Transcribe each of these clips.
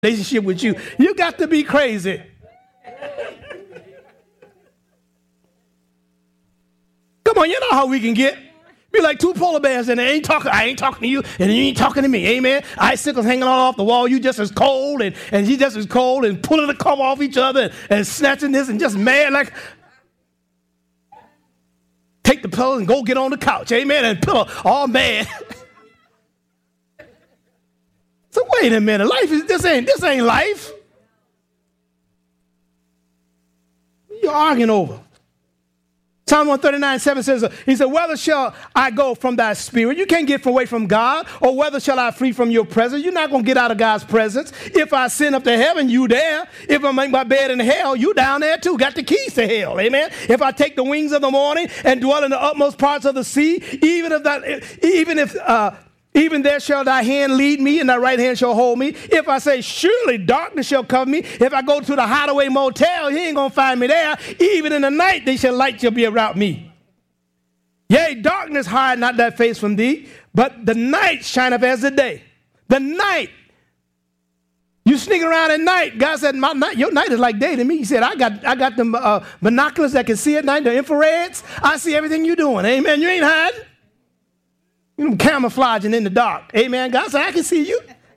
relationship with you. You got to be crazy. Come on, you know how we can get. Be like two polar bears and I ain't talking to you and you ain't talking to me. Amen. Icicles hanging all off the wall. You just as cold and he just as cold and pulling the cover off each other and snatching this and just mad like. Take the pillow and go get on the couch. Amen. And pillow all mad. So wait a minute, this ain't life. You're arguing over. Psalm 139:7 says, he said, whether shall I go from thy spirit? You can't get away from God. Or whether shall I flee from your presence? You're not going to get out of God's presence. If I ascend up to heaven, you there. If I make my bed in hell, you down there too. Got the keys to hell. Amen. If I take the wings of the morning and dwell in the utmost parts of the sea, even there shall thy hand lead me, and thy right hand shall hold me. If I say, surely darkness shall cover me. If I go to the hideaway motel, he ain't going to find me there. Even in the night, light shall be around me. Yea, darkness hide not thy face from thee, but the night shineth as the day. The night. You sneaking around at night. God said, your night is like day to me. He said, I got them binoculars that can see at night, the infrareds. I see everything you're doing. Amen. You ain't hiding. You camouflaging in the dark. Amen. God said, I can see you.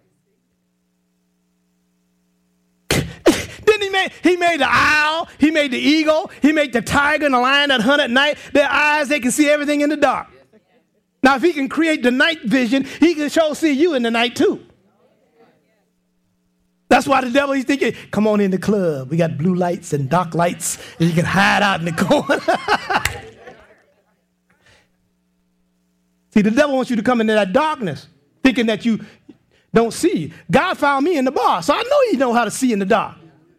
Then he made the owl. He made the eagle. He made the tiger and the lion that hunt at night. Their eyes, they can see everything in the dark. Now, if he can create the night vision, he can sure see you in the night too. That's why the devil, he's thinking, come on in the club. We got blue lights and dark lights, and you can hide out in the corner. See, the devil wants you to come into that darkness, thinking that you don't see. God found me in the bar, so I know he know how to see in the dark.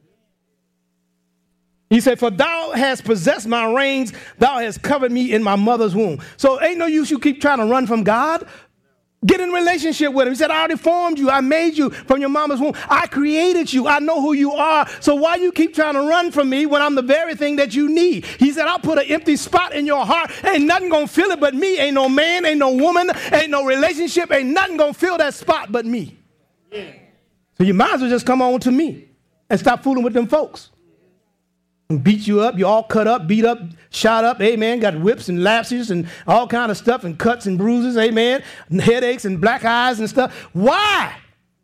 He said, for thou hast possessed my reins, thou hast covered me in my mother's womb. So ain't no use you keep trying to run from God. Get in relationship with him. He said, I already formed you. I made you from your mama's womb. I created you. I know who you are. So why you keep trying to run from me when I'm the very thing that you need? He said, I'll put an empty spot in your heart. Ain't nothing going to fill it but me. Ain't no man, ain't no woman, ain't no relationship. Ain't nothing going to fill that spot but me. Yeah. So you might as well just come on to me and stop fooling with them folks. And beat you up, you all cut up, beat up, shot up, amen, got whips and lapses and all kind of stuff and cuts and bruises, amen, and headaches and black eyes and stuff. Why?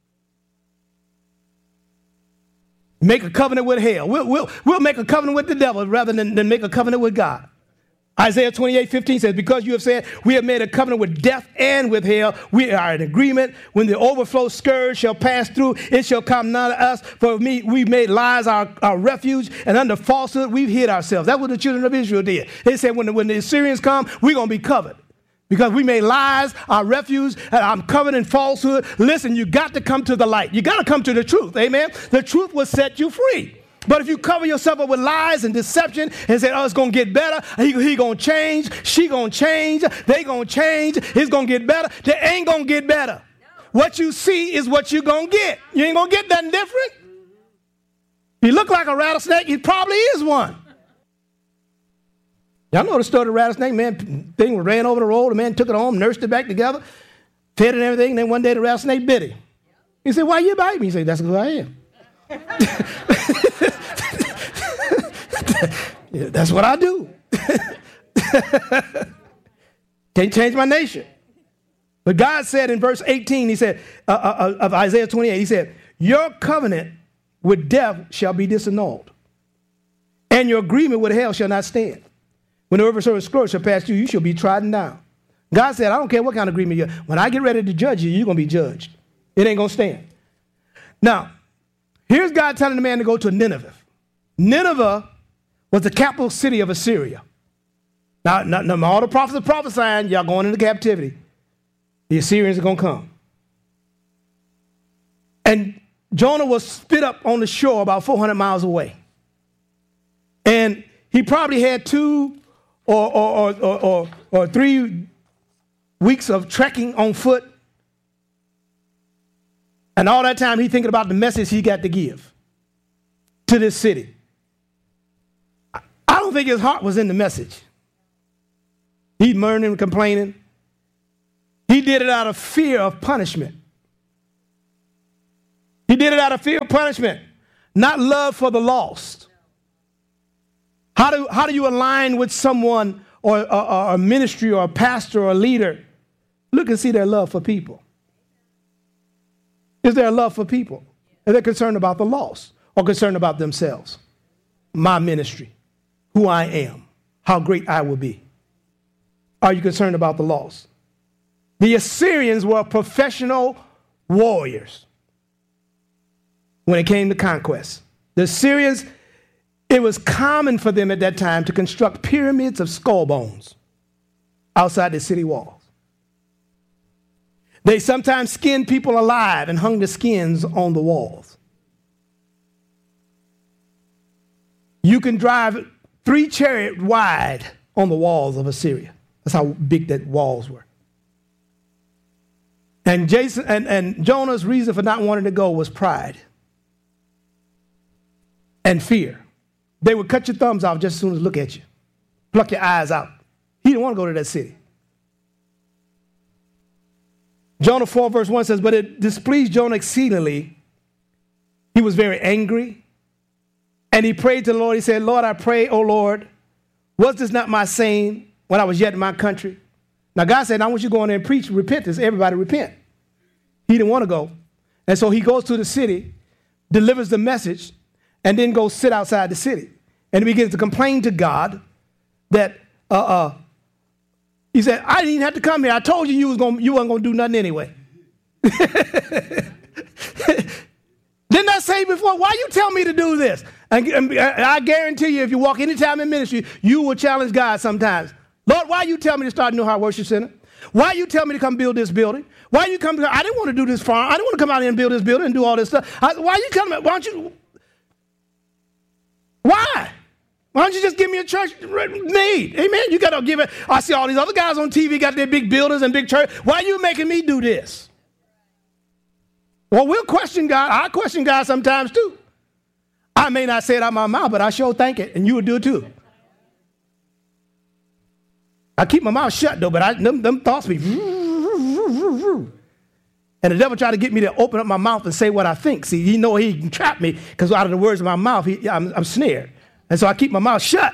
Make a covenant with hell. We'll make a covenant with the devil rather than make a covenant with God. Isaiah 28:15 says, because you have said, we have made a covenant with death and with hell. We are in agreement. When the overflow scourge shall pass through, it shall come nigh to us. For me, we made lies our refuge, and under falsehood, we've hid ourselves. That's what the children of Israel did. They said, when the Assyrians come, we're going to be covered. Because we made lies our refuge, and I'm covered in falsehood. Listen, you got to come to the light. You got to come to the truth. Amen. The truth will set you free. But if you cover yourself up with lies and deception and say, oh, it's going to get better, he going to change, she going to change, they going to change, it's going to get better, they ain't going to get better. No. What you see is what you going to get. You ain't going to get nothing different. He look like a rattlesnake, he probably is one. Y'all know the story of the rattlesnake, man, thing ran over the road, the man took it home, nursed it back together, fed it and everything, and then one day the rattlesnake bit him. He said, why you bite me? He said, that's who I am. Yeah, that's what I do. Can't change my nature. But God said in verse 18, he said, of Isaiah 28, he said, your covenant with death shall be disannulled, and your agreement with hell shall not stand. When the overthrow scourge shall pass through, you shall be trodden down. God said, I don't care what kind of agreement you're. When I get ready to judge you, you're going to be judged. It ain't going to stand. Now, here's God telling the man to go to Nineveh. Nineveh was the capital city of Assyria. Now, all the prophets are prophesying, y'all going into captivity. The Assyrians are going to come. And Jonah was spit up on the shore about 400 miles away. And he probably had 2 or 3 weeks of trekking on foot. And all that time, he's thinking about the message he got to give to this city. I don't think his heart was in the message. He's murmuring and complaining. He did it out of fear of punishment. He did it out of fear of punishment, not love for the lost. How do you align with someone or a ministry or a pastor or a leader? Look and see their love for people. Is there a love for people? Are they concerned about the lost or concerned about themselves? My ministry, who I am, how great I will be. Are you concerned about the lost? The Assyrians were professional warriors when it came to conquest. The Assyrians, it was common for them at that time to construct pyramids of skull bones outside the city walls. They sometimes skinned people alive and hung the skins on the walls. You can drive 3 chariots wide on the walls of Assyria. That's how big that walls were. And Jonah's reason for not wanting to go was pride and fear. They would cut your thumbs off just as soon as look at you, pluck your eyes out. He didn't want to go to that city. Jonah 4 verse 1 says, but it displeased Jonah exceedingly. He was very angry. And he prayed to the Lord. He said, Lord, I pray, O Lord, was this not my saying when I was yet in my country? Now God said, I want you to go in there and preach repentance. Everybody repent. He didn't want to go. And so he goes to the city, delivers the message, and then goes sit outside the city. And he begins to complain to God that he said, I didn't even have to come here. I told you you wasn't going to do nothing anyway. Didn't I say before, why you tell me to do this? And I guarantee you, if you walk any time in ministry, you will challenge God sometimes. Lord, why you tell me to start a New Heart Worship Center? Why you tell me to come build this building? Why you come? I didn't want to do this farm. I didn't want to come out here and build this building and do all this stuff. Why you telling me? Why don't you? Why? Why don't you just give me a church made? Amen. You got to give it. I see all these other guys on TV got their big buildings and big church. Why are you making me do this? Well, we'll question God. I question God sometimes too. I may not say it out of my mouth, but I sure think it, and you would do it too. I keep my mouth shut though, but them thoughts be. And the devil tried to get me to open up my mouth and say what I think. See, he know he can trap me because out of the words of my mouth, I'm snared. And so I keep my mouth shut.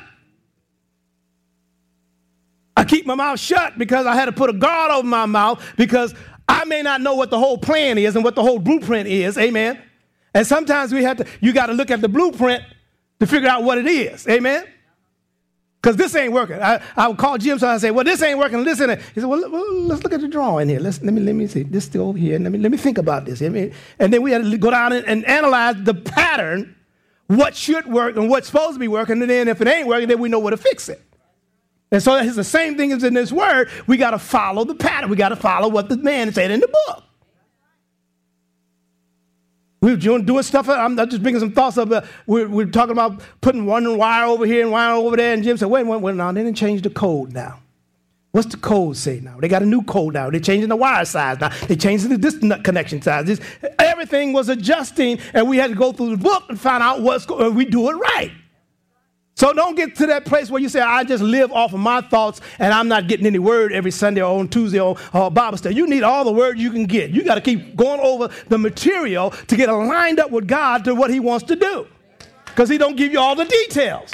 I keep my mouth shut because I had to put a guard over my mouth because I may not know what the whole plan is and what the whole blueprint is. Amen. And sometimes you got to look at the blueprint to figure out what it is. Amen. Because this ain't working. I would call Jim, so I say, well, this ain't working. Listen. He said, well, let's look at the drawing here. Let me see. This still over here. Let me think about this. And then we had to go down and analyze the pattern, what should work and what's supposed to be working. And then if it ain't working, then we know where to fix it. And so it's the same thing as in this word. We got to follow the pattern. We got to follow what the man said in the book. We were doing stuff. I'm just bringing some thoughts up. We're talking about putting one wire over here and wire over there. And Jim said, wait, now they didn't change the code now. What's the code say now? They got a new code now. They're changing the wire size now. They changed this connection size. Everything was adjusting, and we had to go through the book and find out we do it right. So don't get to that place where you say, I just live off of my thoughts and I'm not getting any word every Sunday or on Tuesday or Bible study. You need all the word you can get. You got to keep going over the material to get aligned up with God to what he wants to do because he don't give you all the details.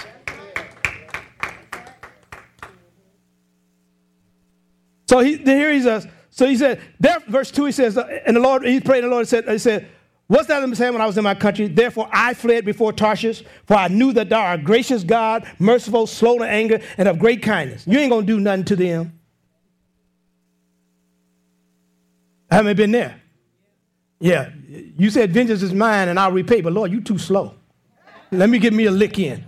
So he said, verse 2, he says, and the Lord, he prayed, and the Lord said, what's that I'm saying when I was in my country? Therefore, I fled before Tarshish, for I knew that thou art a gracious God, merciful, slow to anger, and of great kindness. You ain't going to do nothing to them. I haven't been there. Yeah, you said vengeance is mine and I'll repay, but Lord, you too slow. Let me get me a lick in.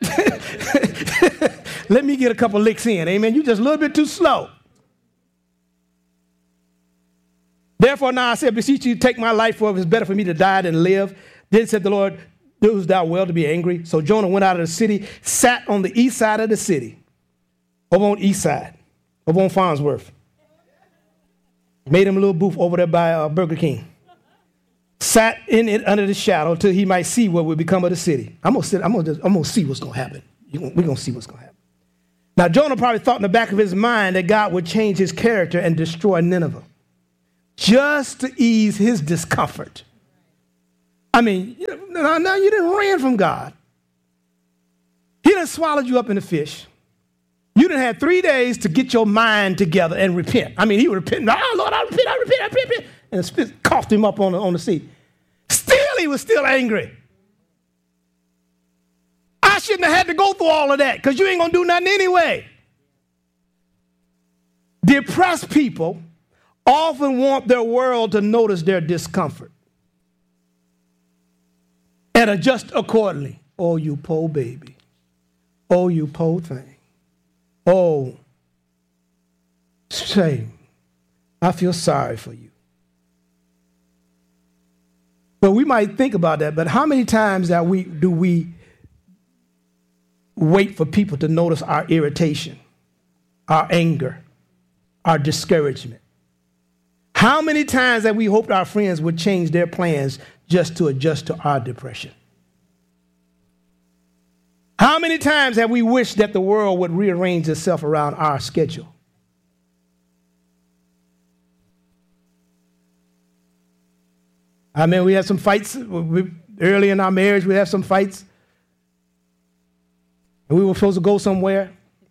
Let me get a couple licks in. Amen. You just a little bit too slow. Therefore now I said, beseech you, take my life, for it is better for me to die than live. Then said the Lord, doest thou well to be angry? So Jonah went out of the city, sat on the east side of the city, over on the east side, over on Farnsworth. Made him a little booth over there by Burger King. Sat in it under the shadow till he might see what would become of the city. I'm gonna see what's gonna happen. We're gonna see what's gonna happen. Now Jonah probably thought in the back of his mind that God would change his character and destroy Nineveh, just to ease his discomfort. I mean, now you didn't ran from God. He done swallowed you up in a fish. You done had 3 days to get your mind together and repent. I mean, he would repent. Oh, Lord, I repent. And the spit coughed him up on the seat. Still, he was still angry. I shouldn't have had to go through all of that because you ain't going to do nothing anyway. Depressed people often want their world to notice their discomfort and adjust accordingly. Oh, you poor baby. Oh, you poor thing. Oh, shame. I feel sorry for you. But we might think about that, but how many times do we wait for people to notice our irritation, our anger, our discouragement? How many times have we hoped our friends would change their plans just to adjust to our depression? How many times have we wished that the world would rearrange itself around our schedule? I mean, we had some fights early in our marriage. We had some fights. And we were supposed to go somewhere.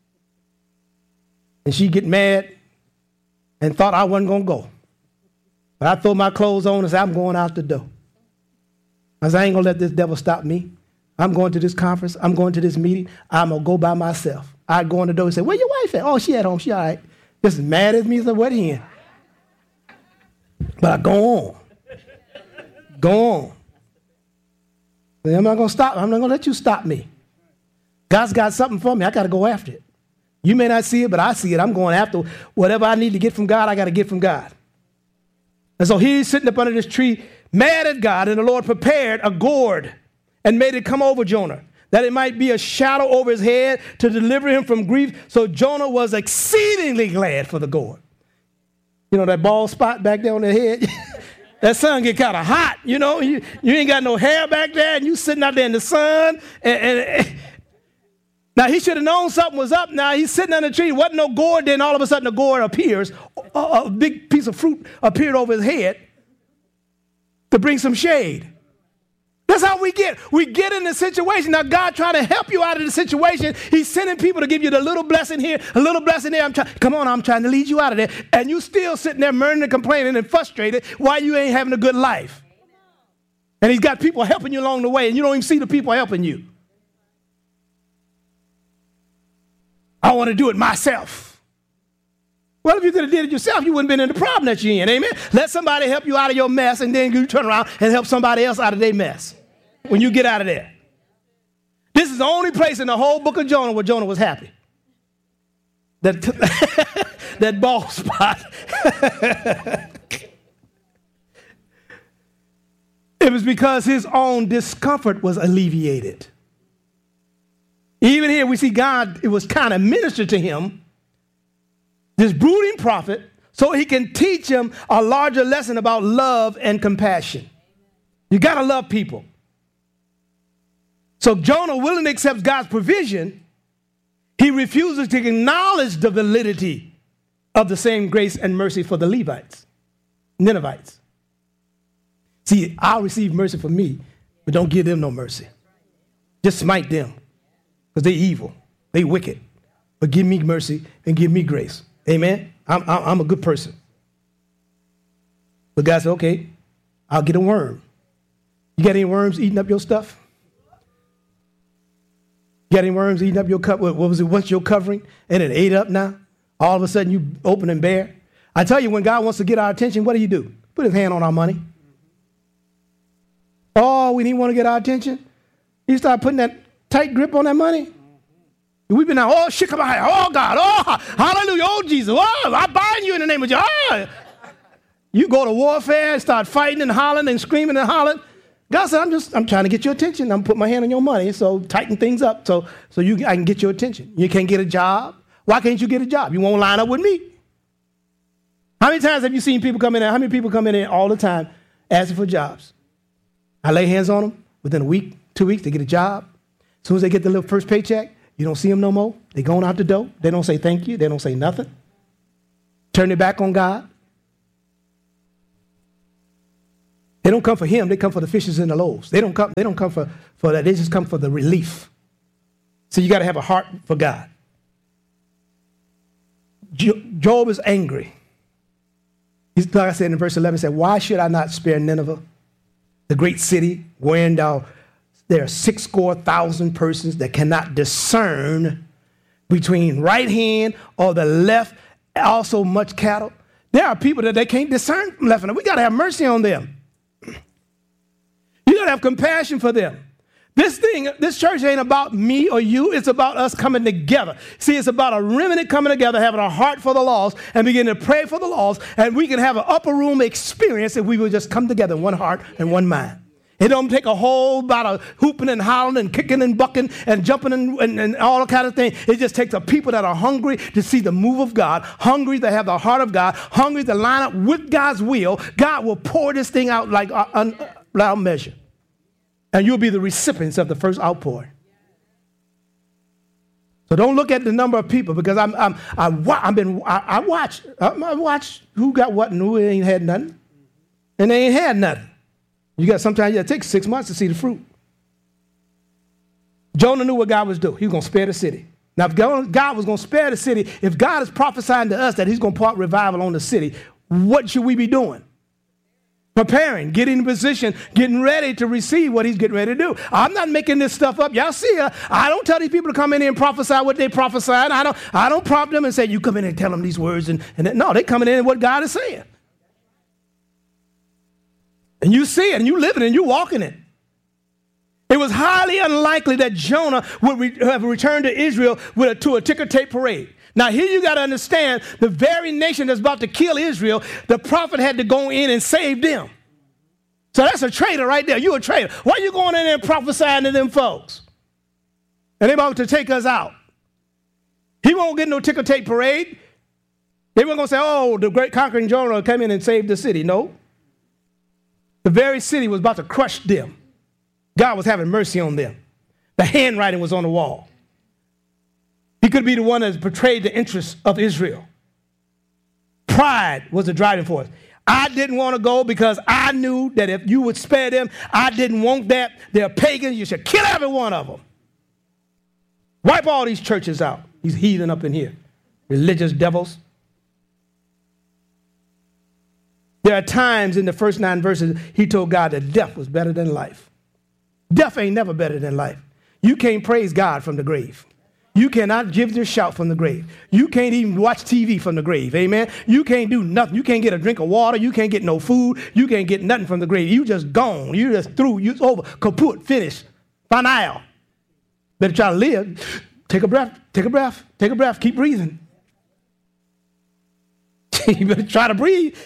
And she'd get mad and thought I wasn't going to go. But I throw my clothes on and say, I'm going out the door. I said, I ain't going to let this devil stop me. I'm going to this conference. I'm going to this meeting. I'm going to go by myself. I'd go in the door and say, where your wife at? Oh, she at home. She all right. Just as mad as me as a wet hen. But I go on. Go on. I'm not going to stop. I'm not going to let you stop me. God's got something for me. I got to go after it. You may not see it, but I see it. I'm going after whatever I need to get from God. I got to get from God. And so he's sitting up under this tree, mad at God, and the Lord prepared a gourd and made it come over Jonah, that it might be a shadow over his head to deliver him from grief. So Jonah was exceedingly glad for the gourd. You know that bald spot back there on the head? That sun get kind of hot, you know. You ain't got no hair back there, and you sitting out there in the sun. Now, he should have known something was up. Now, he's sitting under the tree. Wasn't no gourd. Then all of a sudden, the gourd appears. A big piece of fruit appeared over his head to bring some shade. That's how we get. We get in the situation. Now, God trying to help you out of the situation. He's sending people to give you the little blessing here, a little blessing there. I'm trying to lead you out of there. And you still sitting there murmuring and complaining and frustrated why you ain't having a good life. And he's got people helping you along the way, and you don't even see the people helping you. I want to do it myself. Well, if you could have did it yourself, you wouldn't have been in the problem that you're in, amen? Let somebody help you out of your mess, and then you turn around and help somebody else out of their mess when you get out of there. This is the only place in the whole book of Jonah where Jonah was happy. That bald spot. It was because his own discomfort was alleviated. Even here we see God, it was kind of ministered to him, this brooding prophet, so he can teach him a larger lesson about love and compassion. You got to love people. So Jonah willingly accepts God's provision. He refuses to acknowledge the validity of the same grace and mercy for the Ninevites. See, I'll receive mercy from me, but don't give them no mercy. Just smite them, because they're evil. They wicked. But give me mercy and give me grace. Amen? I'm a good person. But God said, okay, I'll get a worm. You got any worms eating up your stuff? You got any worms eating up your cup? What was it once your covering? And it ate up now? All of a sudden you open and bare? I tell you, when God wants to get our attention, what do? Put his hand on our money. Oh, when he want to get our attention, he start putting that tight grip on that money. We've been out, oh, shikabah, oh, God, oh, hallelujah, oh, Jesus, oh, I bind you in the name of Jesus. Oh. You go to warfare and start fighting and hollering and screaming and hollering. God said, I'm trying to get your attention. I'm putting my hand on your money, so tighten things up so I can get your attention. You can't get a job. Why can't you get a job? You won't line up with me. How many times have you seen people come in there? How many people come in there all the time asking for jobs? I lay hands on them within a week, 2 weeks, they get a job. As soon as they get the little first paycheck, you don't see them no more. They going out the door. They don't say thank you. They don't say nothing. Turn their back on God. They don't come for him. They come for the fishes and the loaves. They don't come for that. They just come for the relief. So you got to have a heart for God. Job is angry. He's, like I said in verse 11, he said, why should I not spare Nineveh, the great city, wherein there are 6,000 persons that cannot discern between right hand or the left, also much cattle. There are people that they can't discern from left and right. We got to have mercy on them. You got to have compassion for them. This church ain't about me or you. It's about us coming together. See, it's about a remnant coming together, having a heart for the lost, and beginning to pray for the lost. And we can have an upper room experience if we will just come together in one heart and one mind. It don't take a whole lot of hooping and howling and kicking and bucking and jumping and all that kind of thing. It just takes a people that are hungry to see the move of God, hungry to have the heart of God, hungry to line up with God's will. God will pour this thing out like without measure. And you'll be the recipients of the first outpouring. So don't look at the number of people, because I watch who got what and who ain't had nothing, and they ain't had nothing. Sometimes you got to take 6 months to see the fruit. Jonah knew what God was doing. He was going to spare the city. Now, if God was going to spare the city, if God is prophesying to us that he's going to pour revival on the city, what should we be doing? Preparing, getting in position, getting ready to receive what he's getting ready to do. I'm not making this stuff up. Y'all see, I don't tell these people to come in here and prophesy what they prophesy. I don't prompt them and say, you come in and tell them these words. No, they coming in and what God is saying. And you see it, and you live it, and you walk in it. It was highly unlikely that Jonah would have returned to Israel to a ticker tape parade. Now, here you got to understand, the very nation that's about to kill Israel, the prophet had to go in and save them. So that's a traitor right there. You're a traitor. Why are you going in there and prophesying to them folks? And they're about to take us out. He won't get no ticker tape parade. They weren't going to say, oh, the great conquering Jonah came in and saved the city. No. The very city was about to crush them. God was having mercy on them. The handwriting was on the wall. He could be the one that portrayed the interests of Israel. Pride was the driving force. I didn't want to go because I knew that if you would spare them, I didn't want that. They're pagans. You should kill every one of them. Wipe all these churches out. These heathen up in here. Religious devils. There are times in the first 9 verses, he told God that death was better than life. Death ain't never better than life. You can't praise God from the grave. You cannot give your shout from the grave. You can't even watch TV from the grave. Amen. You can't do nothing. You can't get a drink of water. You can't get no food. You can't get nothing from the grave. You just gone. You just through. You over. Kaput. Finished. Final. Better try to live. Take a breath. Take a breath. Take a breath. Keep breathing. You better try to breathe.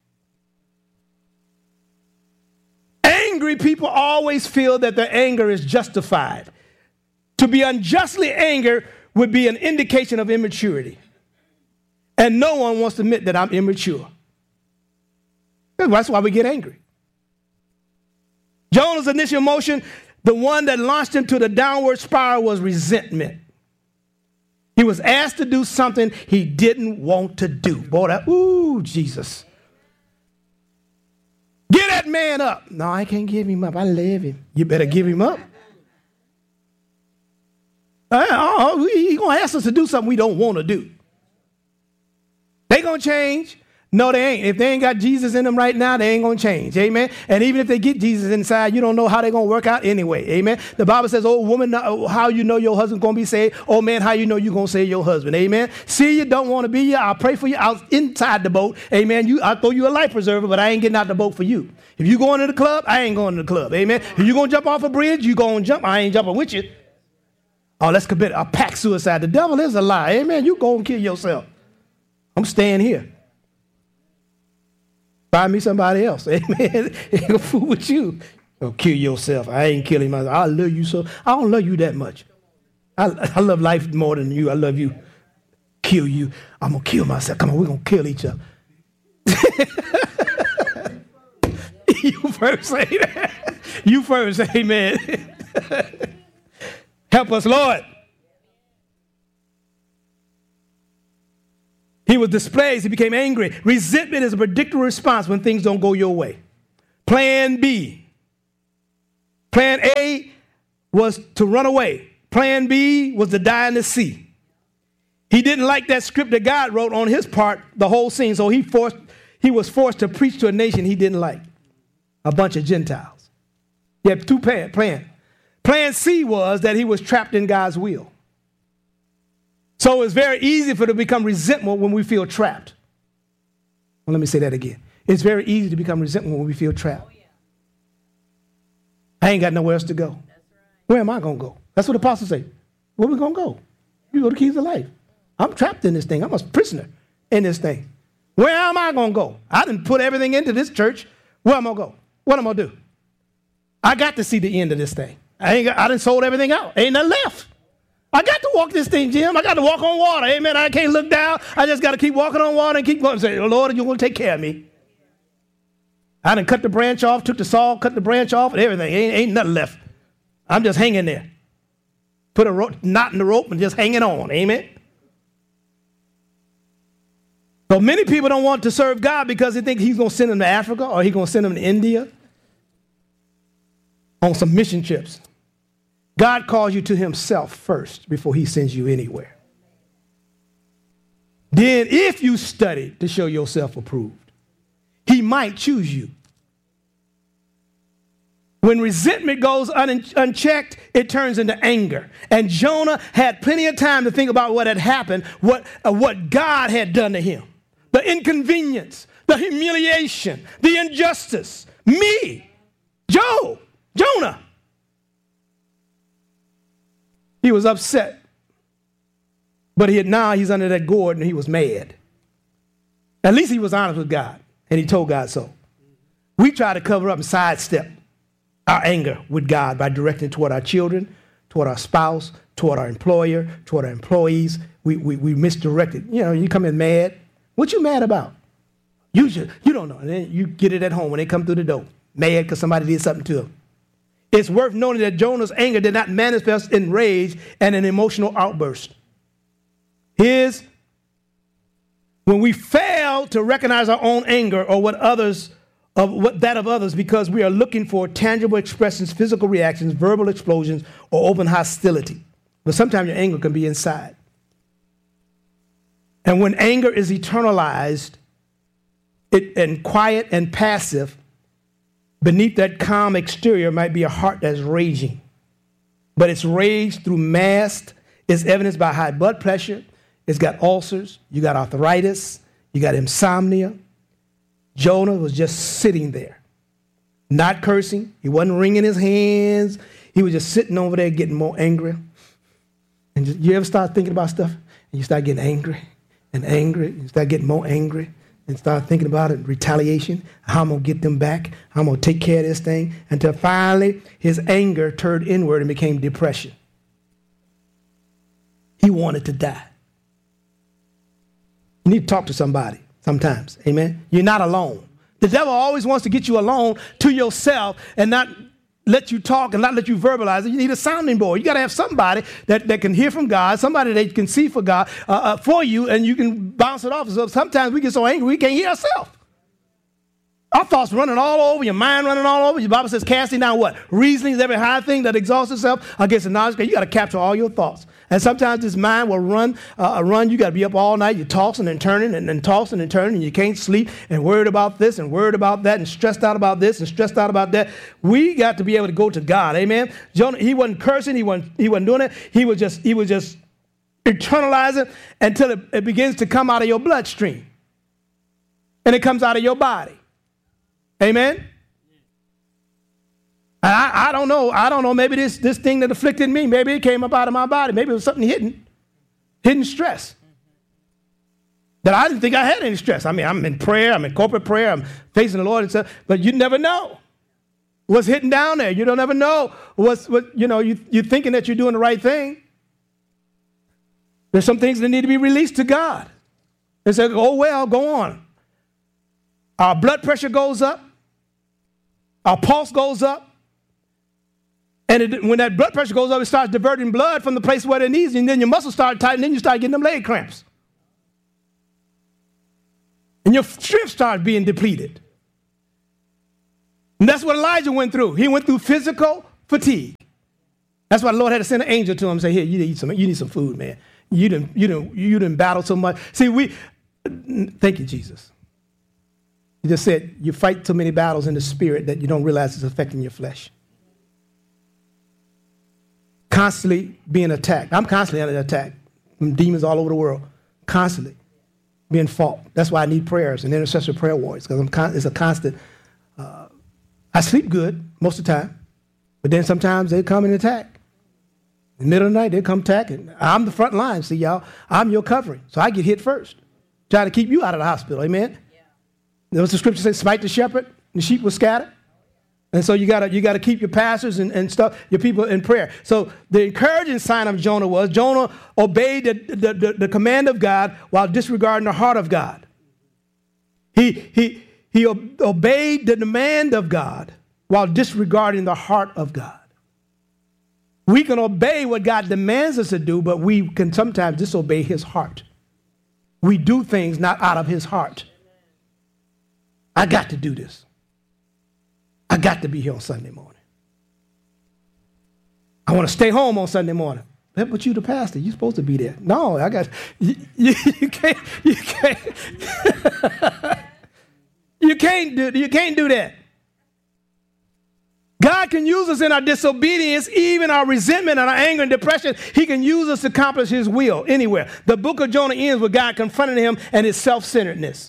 Angry people always feel that their anger is justified. To be unjustly angered would be an indication of immaturity. And no one wants to admit that I'm immature. That's why we get angry. Jonah's initial emotion, the one that launched him to the downward spiral, was resentment. He was asked to do something he didn't want to do. Boy, ooh, Jesus. Get that man up. No, I can't give him up. I love him. You better give him up. He's going to ask us to do something we don't want to do. They going to change? No, they ain't. If they ain't got Jesus in them right now, they ain't going to change. Amen. And even if they get Jesus inside, you don't know how they're going to work out anyway. Amen. The Bible says, oh, woman, how you know your husband's going to be saved? Oh, man, how you know you're going to save your husband? Amen. See, you don't want to be here. I'll pray for you out inside the boat. Amen. I'll throw you a life preserver, but I ain't getting out the boat for you. If you going to the club, I ain't going to the club. Amen. If you going to jump off a bridge, you going to jump. I ain't jumping with you. Oh, let's commit a pack suicide. The devil is a lie. Amen. You go and kill yourself. I'm staying here. Find me somebody else. Amen. Ain't gonna fool with you. Go kill yourself. I ain't killing myself. I love you so. I don't love you that much. I love life more than you. I love you. Kill you. I'm gonna kill myself. Come on, we're gonna kill each other. You first say that. You first, amen. Help us, Lord. He was displeased. He became angry. Resentment is a predictable response when things don't go your way. Plan B. Plan A was to run away. Plan B was to die in the sea. He didn't like that script that God wrote on his part, the whole scene, so he was forced to preach to a nation he didn't like, a bunch of Gentiles. He had two plans. Plan C was that he was trapped in God's will. So it's very easy for it to become resentful when we feel trapped. Well, let me say that again. It's very easy to become resentful when we feel trapped. I ain't got nowhere else to go. Right. Where am I going to go? That's what the apostles say. Where we going to go? You go to the keys of life. I'm trapped in this thing. I'm a prisoner in this thing. Where am I going to go? I didn't put everything into this church. Where am I going to go? What am I going to do? I got to see the end of this thing. I done sold everything out. Ain't nothing left. I got to walk this thing, Jim. I got to walk on water. Amen. I can't look down. I just got to keep walking on water and keep going and say, Lord, you're going to take care of me. I done cut the branch off, took the saw, cut the branch off, and everything. Ain't nothing left. I'm just hanging there. Put a knot in the rope and just hanging on. Amen. So many people don't want to serve God because they think he's going to send them to Africa or he's going to send them to India on some mission trips. God calls you to himself first before he sends you anywhere. Then if you study to show yourself approved, he might choose you. When resentment goes unchecked, it turns into anger. And Jonah had plenty of time to think about what had happened, what God had done to him. The inconvenience, the humiliation, the injustice. Me, Jonah. He was upset. But now he's under that gourd and he was mad. At least he was honest with God. And he told God so. We try to cover up and sidestep our anger with God by directing toward our children, toward our spouse, toward our employer, toward our employees. We misdirect it. You know, you come in mad. What you mad about? You don't know. And then you get it at home when they come through the door. Mad because somebody did something to him. It's worth noting that Jonah's anger did not manifest in rage and an emotional outburst. When we fail to recognize our own anger or that of others because we are looking for tangible expressions, physical reactions, verbal explosions, or open hostility. But sometimes your anger can be inside. And when anger is eternalized and quiet and passive, beneath that calm exterior might be a heart that's raging. But it's rage through masked, it's evidenced by high blood pressure, it's got ulcers, you got arthritis, you got insomnia. Jonah was just sitting there, not cursing. He wasn't wringing his hands. He was just sitting over there getting more angry. And you ever start thinking about stuff and you start getting angry and angry, and you start getting more angry and start thinking about it, retaliation, how I'm going to get them back, how I'm going to take care of this thing, until finally his anger turned inward and became depression. He wanted to die. You need to talk to somebody sometimes, amen? You're not alone. The devil always wants to get you alone to yourself and not let you talk and not let you verbalize it. You need a sounding board. You got to have somebody that can hear from God, somebody that can see for God, for you, and you can bounce it off. So sometimes we get so angry we can't hear ourselves. Our thoughts running all over, your mind running all over. Your Bible says casting down what? Reasonings, every high thing that exalts itself against the knowledge. You got to capture all your thoughts. And sometimes this mind will run. You got to be up all night. You're tossing and turning and tossing and turning, and you can't sleep and worried about this and worried about that and stressed out about this and stressed out about that. We got to be able to go to God. Amen. Jonah, he wasn't cursing. He wasn't doing it. He was just internalizing until it begins to come out of your bloodstream. And it comes out of your body. Amen. And I don't know. Maybe this thing that afflicted me, maybe it came up out of my body. Maybe it was something hidden stress. That I didn't think I had any stress. I mean, I'm in prayer. I'm in corporate prayer. I'm facing the Lord and stuff. But you never know what's hidden down there. You don't ever know you're thinking that you're doing the right thing. There's some things that need to be released to God. They say, oh, well, go on. Our blood pressure goes up. Our pulse goes up. And when that blood pressure goes up, it starts diverting blood from the place where it needs, and then your muscles start tightening, then you start getting them leg cramps. And your strength starts being depleted. And that's what Elijah went through. He went through physical fatigue. That's why the Lord had to send an angel to him and say, here, you need some food, man. You didn't battle so much. See, thank you, Jesus. He just said, you fight so many battles in the spirit that you don't realize it's affecting your flesh. Constantly being attacked. I'm constantly under attack from demons all over the world. Constantly being fought. That's why I need prayers and intercessory prayer warriors, because it's a constant. I sleep good most of the time, but then sometimes they come and attack. In the middle of the night, they come attacking. I'm the front line, see, y'all. I'm your covering, so I get hit first. Try to keep you out of the hospital, amen? Yeah. There was the scripture says, smite the shepherd, the sheep will scatter. And so you gotta keep your pastors and stuff, your people in prayer. So the encouraging sign of Jonah was Jonah obeyed the command of God while disregarding the heart of God. He obeyed the demand of God while disregarding the heart of God. We can obey what God demands us to do, but we can sometimes disobey his heart. We do things not out of his heart. I got to do this. I got to be here on Sunday morning. I want to stay home on Sunday morning. But you the pastor, you're supposed to be there. No, you can't. You can't do that. God can use us in our disobedience, even our resentment and our anger and depression. He can use us to accomplish his will anywhere. The book of Jonah ends with God confronting him and his self-centeredness.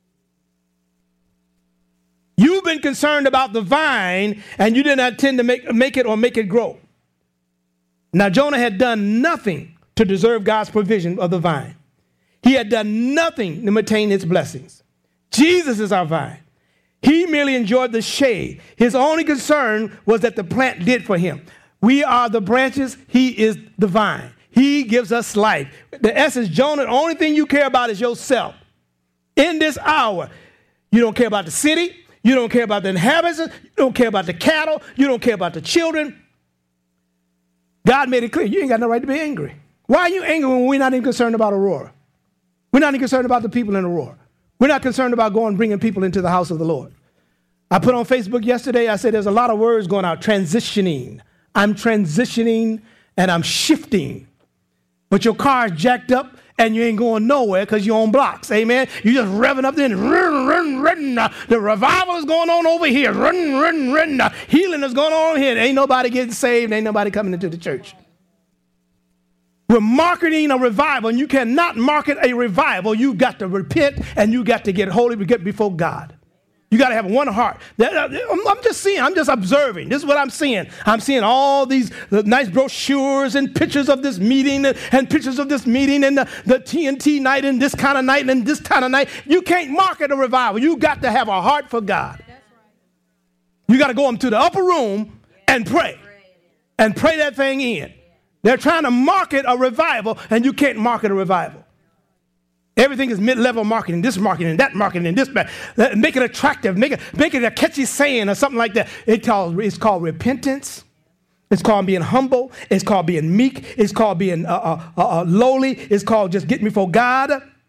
You've been concerned about the vine, and you did not intend to make it or make it grow. Now, Jonah had done nothing to deserve God's provision of the vine. He had done nothing to maintain its blessings. Jesus is our vine. He merely enjoyed the shade. His only concern was that the plant did for him. We are the branches. He is the vine. He gives us life. The essence, Jonah, the only thing you care about is yourself. In this hour, you don't care about the city. You don't care about the inhabitants. You don't care about the cattle. You don't care about the children. God made it clear. You ain't got no right to be angry. Why are you angry when we're not even concerned about Aurora? We're not even concerned about the people in Aurora. We're not concerned about going and bringing people into the house of the Lord. I put on Facebook yesterday, I said there's a lot of words going out. Transitioning. I'm transitioning and I'm shifting. But your car's jacked up and you ain't going nowhere because you're on blocks. Amen. You're just revving up there and run. The revival is going on over here. Run. Healing is going on here. Ain't nobody getting saved. Ain't nobody coming into the church. We're marketing a revival, and you cannot market a revival. You've got to repent and you got to get holy before God. You got to have one heart. I'm just observing. This is what I'm seeing. I'm seeing all these nice brochures and pictures of this meeting and pictures of this meeting and the TNT night and this kind of night and this kind of night. You can't market a revival. You got to have a heart for God. You got to go into the upper room and pray that thing in. They're trying to market a revival, and you can't market a revival. Everything is mid-level marketing, this marketing, that marketing, and this. Make it attractive, make it a catchy saying or something like that. It's called repentance. It's called being humble. It's called being meek. It's called being lowly. It's called just getting before God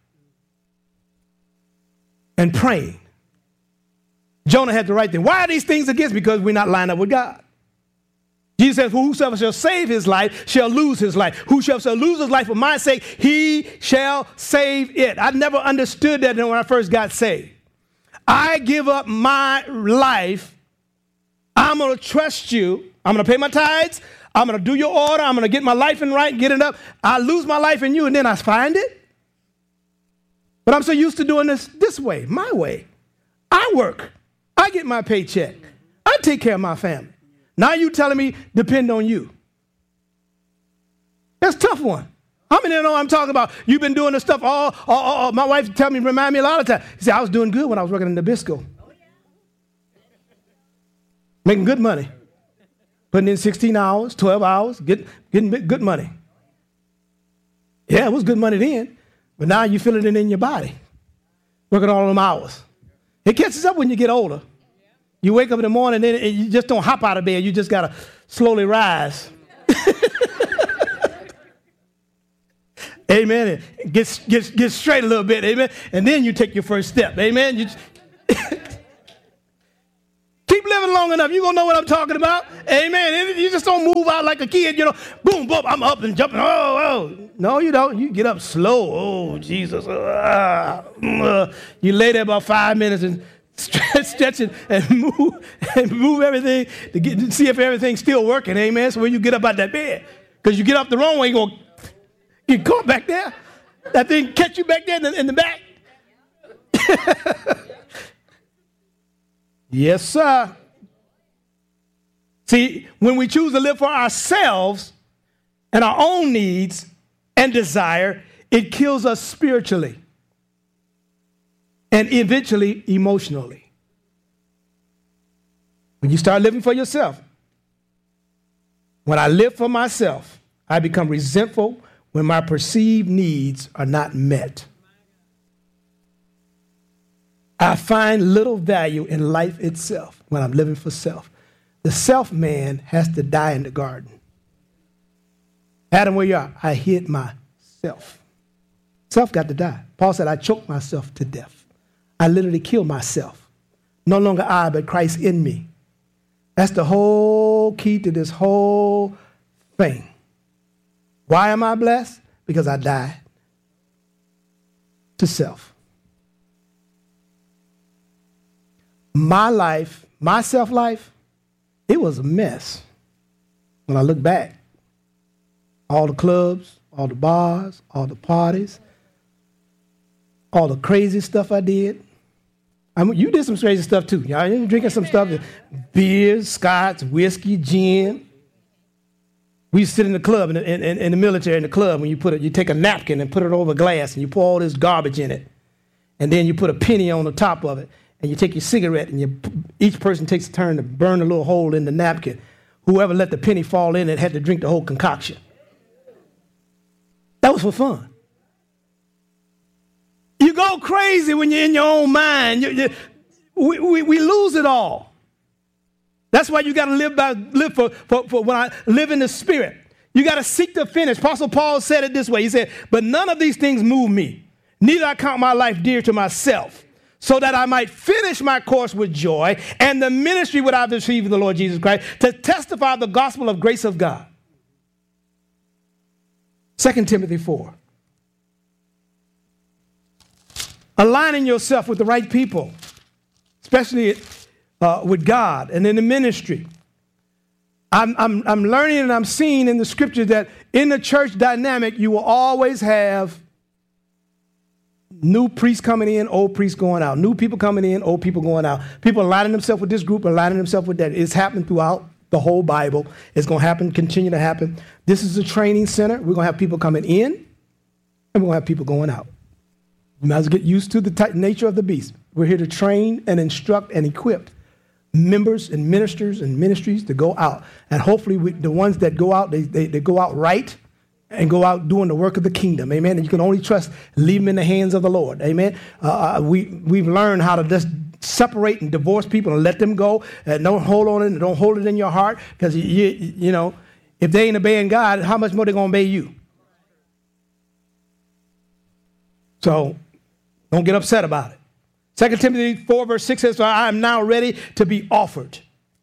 and praying. Jonah had the right thing. Why are these things against? Because we're not lined up with God. Jesus says, whosoever shall save his life shall lose his life. Whosoever shall lose his life for my sake, he shall save it. I never understood that when I first got saved. I give up my life. I'm going to trust you. I'm going to pay my tithes. I'm going to do your order. I'm going to get my life in right, get it up. I lose my life in you, and then I find it. But I'm so used to doing this way, my way. I work. I get my paycheck. I take care of my family. Now you telling me depend on you. That's a tough one. How many know I'm talking about? You've been doing this stuff all my wife remind me a lot of times. She said, I was doing good when I was working in Nabisco. Making good money. Putting in 16 hours, 12 hours, getting good money. Yeah, it was good money then. But now you're feeling it in your body. Working all them hours. It catches up when you get older. You wake up in the morning and you just don't hop out of bed. You just got to slowly rise. Amen. And get straight a little bit. Amen. And then you take your first step. Amen. Keep living long enough, you're going to know what I'm talking about. Amen. You just don't move out like a kid, boom, boom, I'm up and jumping. Oh. No, you don't. You get up slow. Oh, Jesus. You lay there about 5 minutes and stretch it and move everything to see if everything's still working. Amen. So when you get up out that bed, because you get up the wrong way, you're going to get caught back there. That thing catch you back there in the back. Yes, sir. See, when we choose to live for ourselves and our own needs and desire, it kills us spiritually and eventually emotionally. When you start living for yourself, when I live for myself, I become resentful when my perceived needs are not met. I find little value in life itself when I'm living for self. The self man has to die in the garden. Adam, where you are? I hid myself. Self got to die. Paul said, I choked myself to death. I literally killed myself. No longer I, but Christ in me. That's the whole key to this whole thing. Why am I blessed? Because I died to self. My life, my self-life, it was a mess. When I look back, all the clubs, all the bars, all the parties, all the crazy stuff I did. You did some crazy stuff too. Y'all drinking some stuff, beer, scotch, whiskey, gin. We used to sit in the club, in the military, in the club, when you take a napkin and put it over glass and you pour all this garbage in it. And then you put a penny on the top of it. And you take your cigarette and each person takes a turn to burn a little hole in the napkin. Whoever let the penny fall in it had to drink the whole concoction. That was for fun. You go crazy when you're in your own mind. We lose it all. That's why you got to live for when I live in the Spirit. You got to seek the finish. Apostle Paul said it this way. He said, but none of these things move me. Neither I count my life dear to myself, so that I might finish my course with joy and the ministry which I've received of the Lord Jesus Christ to testify the gospel of grace of God. 2 Timothy 4. Aligning yourself with the right people, especially with God and in the ministry. I'm learning and I'm seeing in the scriptures that in the church dynamic, you will always have new priests coming in, old priests going out. New people coming in, old people going out. People aligning themselves with this group, aligning themselves with that. It's happened throughout the whole Bible. It's going to happen, continue to happen. This is a training center. We're going to have people coming in, and we're going to have people going out. You might as well get used to the nature of the beast. We're here to train and instruct and equip members and ministers and ministries to go out. And hopefully the ones that go out, they go out right and go out doing the work of the kingdom. Amen. And you can only trust, leave them in the hands of the Lord. Amen. We've learned how to just separate and divorce people and let them go. Don't hold on it and don't hold it in your heart, because you know, if they ain't obeying God, how much more they going to obey you? So don't get upset about it. 2 Timothy 4 verse 6 says, I am now ready to be offered.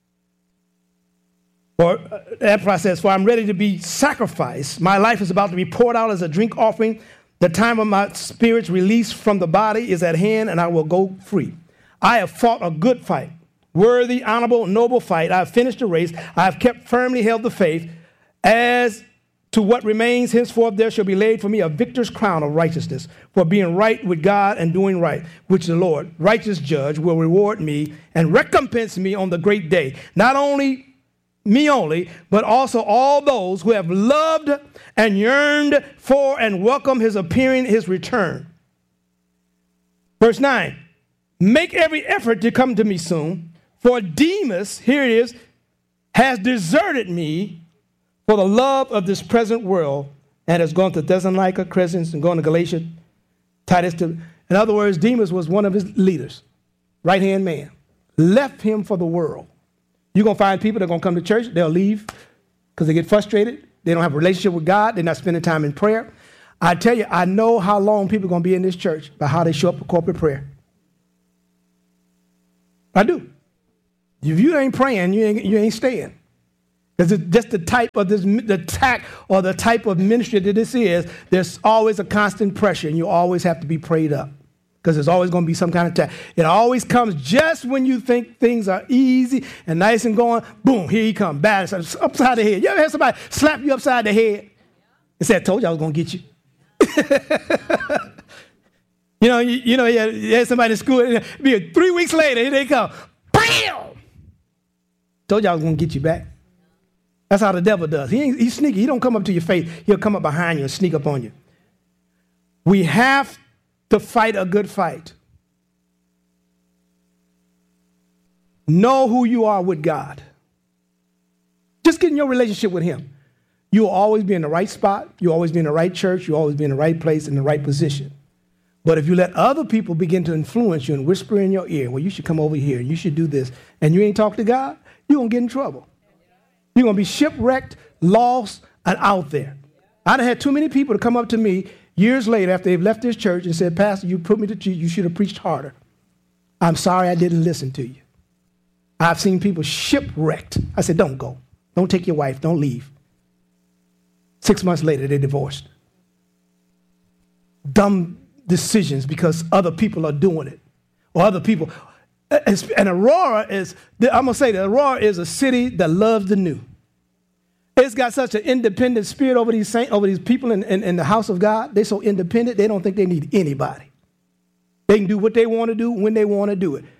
Or that process, for I'm ready to be sacrificed. My life is about to be poured out as a drink offering. The time of my spirit's release from the body is at hand, and I will go free. I have fought a good fight, worthy, honorable, noble fight. I have finished the race. I have kept firmly held the faith. As to what remains, henceforth there shall be laid for me a victor's crown of righteousness, for being right with God and doing right, which the Lord, righteous judge, will reward me and recompense me on the great day. Not only me only, but also all those who have loved and yearned for and welcome his appearing, his return. Verse 9, make every effort to come to me soon, for Demas, here it is, has deserted me for the love of this present world, and has gone to Thessalonica, Crescens, and gone to Galatia, Titus. In other words, Demas was one of his leaders, right-hand man, left him for the world. You're going to find people that are going to come to church, they'll leave because they get frustrated. They don't have a relationship with God. They're not spending time in prayer. I tell you, I know how long people are going to be in this church by how they show up for corporate prayer. I do. If you ain't praying, you ain't staying. Because it's just the type of the tack or the type of ministry that this is, there's always a constant pressure, and you always have to be prayed up. Because there's always going to be some kind of attack. It always comes just when you think things are easy and nice and going, boom, here he comes, bad, upside the head. You ever had somebody slap you upside the head and say, I told you I was going to get you? you had somebody in school, and be 3 weeks later, here they come, bam! Told you I was going to get you back. That's how the devil does. He's sneaky. He don't come up to your face. He'll come up behind you and sneak up on you. We have to fight a good fight. Know who you are with God. Just get in your relationship with him. You'll always be in the right spot. You'll always be in the right church. You'll always be in the right place, in the right position. But if you let other people begin to influence you and whisper in your ear, well, you should come over here, you should do this, and you ain't talk to God, you're going to get in trouble. You're going to be shipwrecked, lost, and out there. I've had too many people to come up to me years later after they've left this church and said, Pastor, you put me to church, you should have preached harder. I'm sorry I didn't listen to you. I've seen people shipwrecked. I said, don't go. Don't take your wife. Don't leave. 6 months later, they divorced. Dumb decisions because other people are doing it. Or other people. And Aurora is, I'm going to say that Aurora is a city that loves the new. It's got such an independent spirit over these saints, over these people in the house of God. They're so independent, they don't think they need anybody. They can do what they want to do when they want to do it.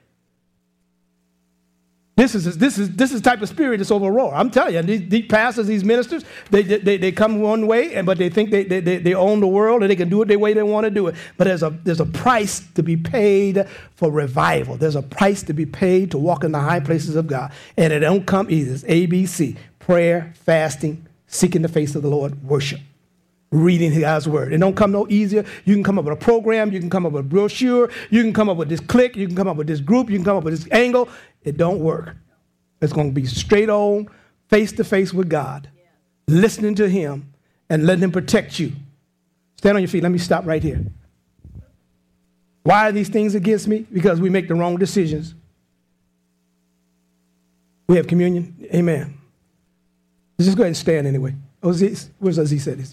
This is the type of spirit that's over Aurora. I'm telling you, these pastors, these ministers, they come one way, but they think they own the world and they can do it the way they want to do it. But there's a price to be paid for revival. There's a price to be paid to walk in the high places of God. And it don't come easy. It's ABC. Prayer, fasting, seeking the face of the Lord, worship, reading God's word. It don't come no easier. You can come up with a program. You can come up with a brochure. You can come up with this clique. You can come up with this group. You can come up with this angle. It don't work. It's going to be straight on, face-to-face with God, listening to him and letting him protect you. Stand on your feet. Let me stop right here. Why are these things against me? Because we make the wrong decisions. We have communion. Amen. Let's just go ahead and stand anyway. Where's Aziz at?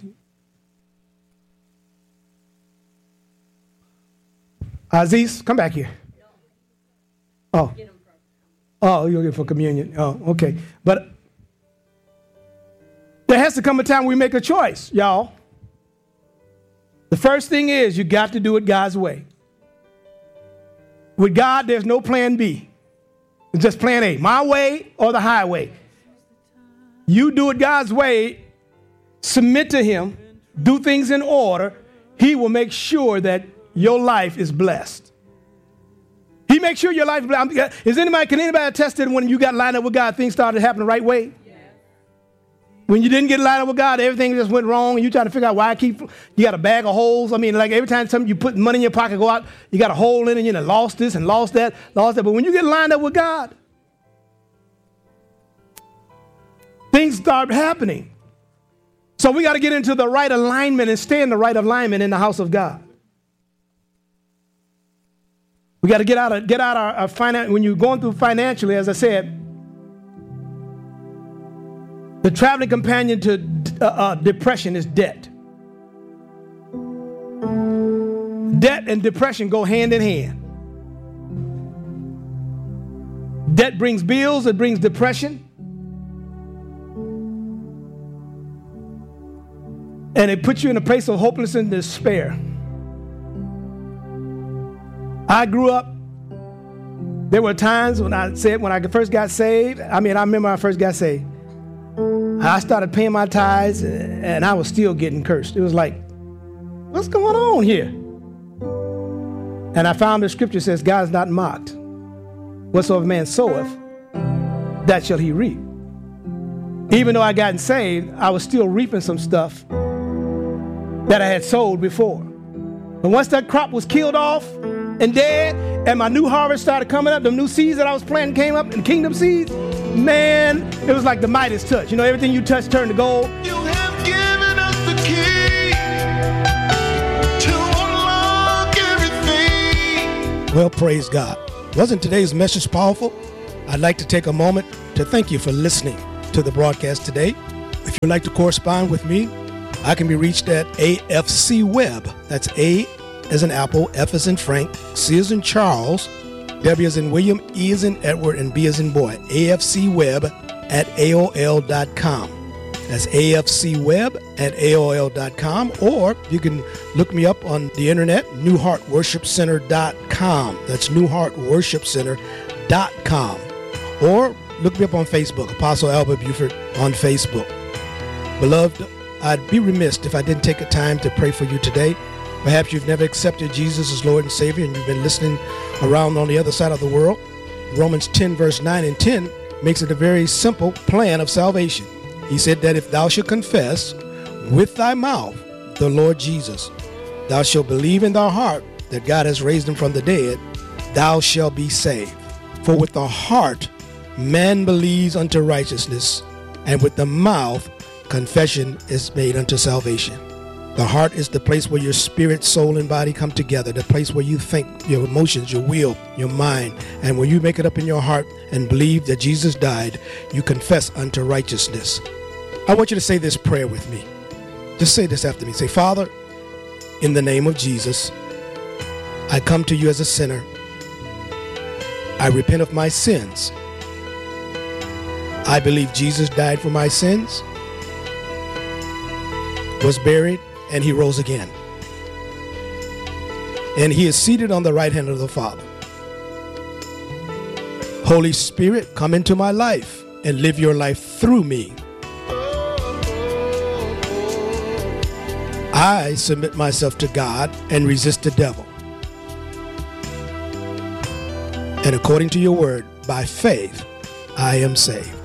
Aziz, come back here. Oh. Oh, you're looking for communion. Oh, okay. But there has to come a time we make a choice, y'all. The first thing is you got to do it God's way. With God, there's no plan B. It's just plan A, my way or the highway. You do it God's way, submit to him, do things in order. He will make sure that your life is blessed. He makes sure your life is blessed. Can anybody attest that when you got lined up with God, things started happening the right way? Yeah. When you didn't get lined up with God, everything just went wrong, and you trying to figure out why you got a bag of holes. I mean, like every time you put money in your pocket, go out, you got a hole in it, and lost this and lost that. But when you get lined up with God, things start happening. So we got to get into the right alignment and stay in the right alignment in the house of God. We got to get out our finance. When you're going through financially, as I said, the traveling companion to depression is debt. Debt and depression go hand in hand. Debt brings bills, it brings depression. And it puts you in a place of hopelessness and despair. I grew up, there were times when I first got saved, I remember when I first got saved, I started paying my tithes and I was still getting cursed. It was like, what's going on here? And I found the scripture says, God is not mocked. Whatsoever man soweth, that shall he reap. Even though I gotten saved, I was still reaping some stuff that I had sowed before. But once that crop was killed off and dead, and my new harvest started coming up, the new seeds that I was planting came up, and kingdom seeds, man, it was like the Midas touch. Everything you touch turned to gold. You have given us the key to unlock everything. Well, praise God. Wasn't today's message powerful? I'd like to take a moment to thank you for listening to the broadcast today. If you'd like to correspond with me, I can be reached at AFC Web. That's A as in Apple, F as in Frank, C as in Charles, W as in William, E as in Edward, and B as in boy. AFCweb@AOL.com. That's AFCweb@AOL.com. Or you can look me up on the internet, newheartworshipcenter.com. That's newheartworshipcenter.com. Or look me up on Facebook, Apostle Albert Buford on Facebook. Beloved, I'd be remiss if I didn't take a time to pray for you today. Perhaps you've never accepted Jesus as Lord and Savior, and you've been listening around on the other side of the world. Romans 10, verse 9 and 10 makes it a very simple plan of salvation. He said that if thou shalt confess with thy mouth the Lord Jesus, thou shalt believe in thy heart that God has raised him from the dead, thou shalt be saved. For with the heart man believes unto righteousness, and with the mouth confession is made unto salvation. The heart is the place where your spirit, soul, and body come together, the place where you think, your emotions, your will, your mind. And when you make it up in your heart and believe that Jesus died, you confess unto righteousness. I want you to say this prayer with me. Just say this after me. Say, Father, in the name of Jesus, I come to you as a sinner. I repent of my sins. I believe Jesus died for my sins, was buried, and he rose again. And he is seated on the right hand of the Father. Holy Spirit, come into my life and live your life through me. I submit myself to God and resist the devil. And according to your word, by faith, I am saved.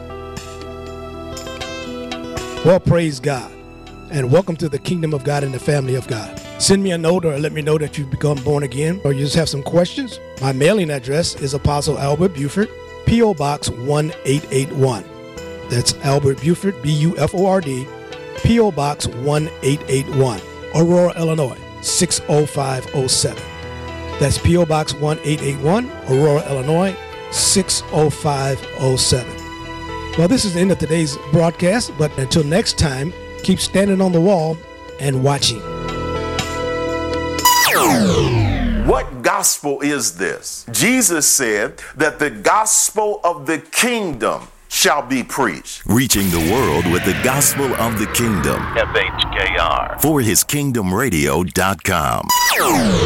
Well, praise God. And welcome to the kingdom of God and the family of God. Send me a note or let me know that you've become born again, or you just have some questions. My mailing address is Apostle Albert Buford, P.O. Box 1881. That's Albert Buford, B-U-F-O-R-D, P.O. Box 1881, Aurora, Illinois, 60507. That's P.O. Box 1881, Aurora, Illinois, 60507. Well, this is the end of today's broadcast, but until next time, keep standing on the wall and watching. What gospel is this? Jesus said that the gospel of the kingdom shall be preached. Reaching the world with the gospel of the kingdom. FHKR. For hiskingdomradio.com.